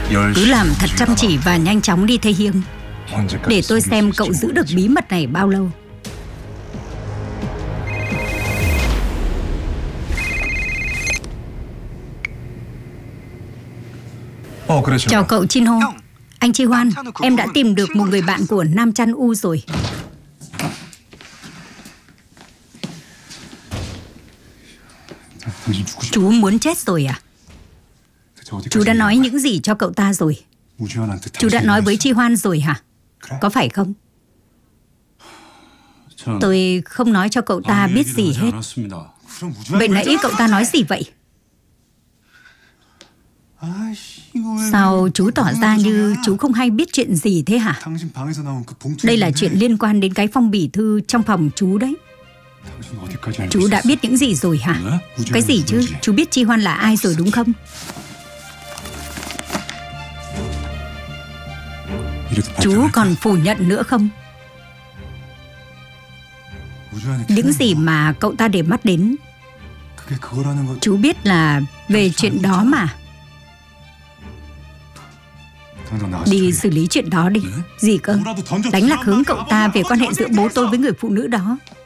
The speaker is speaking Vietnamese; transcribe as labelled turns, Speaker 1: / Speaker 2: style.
Speaker 1: cứ làm thật chăm chỉ và nhanh chóng đi Thế Hiên, để tôi xem cậu giữ được bí mật này bao lâu. Chào cậu Chin Ho. Anh Chi Hoan, em đã tìm được một người bạn của Nam Chan U rồi. Chú muốn chết rồi à? Chú đã nói những gì cho cậu ta rồi? Chú đã nói với Chi Hoan rồi hả? Có phải không? Tôi không nói cho cậu ta biết gì hết. Vậy nãy cậu ta nói gì vậy? Sao chú tỏ ra như chú không hay biết chuyện gì thế hả? Đây là chuyện liên quan đến cái phong bì thư trong phòng chú đấy. Chú đã biết những gì rồi hả? Cái gì chứ? Chú biết Chi Hoan là ai rồi đúng không? Chú còn phủ nhận nữa không? Những gì mà cậu ta để mắt đến, chú biết là về chuyện đó mà. Đi xử lý chuyện đó đi. Gì cơ? Đánh lạc hướng cậu ta về quan hệ giữa bố tôi với người phụ nữ đó.